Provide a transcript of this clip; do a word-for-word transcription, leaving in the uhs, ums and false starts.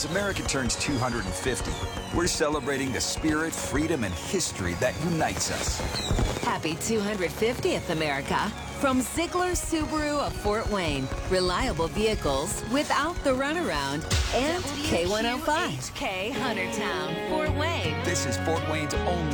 As America turns two hundred fifty, we're celebrating the spirit, freedom, and history that unites us. Happy two hundred fiftieth, America. From Ziegler Subaru of Fort Wayne. Reliable vehicles without the runaround. And K one oh five. W Q H K Huntertown, Fort Wayne. This is Fort Wayne's only